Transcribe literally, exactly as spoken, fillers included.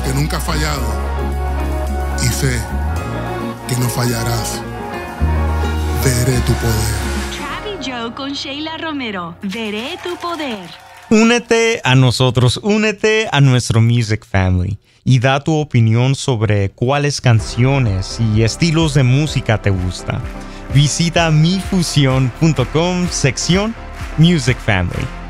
porque nunca has fallado y sé que no fallarás. Veré tu poder. Travi Joe con Sheila Romero. Veré tu poder. Únete a nosotros, únete a nuestro Music Family y da tu opinión sobre cuáles canciones y estilos de música te gustan. Visita mi fusión punto com sección Music Family.